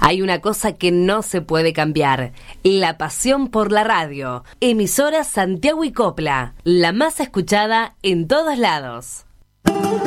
Hay una cosa que no se puede cambiar: la pasión por la radio. Emisora Santiago y Copla, la más escuchada en todos lados.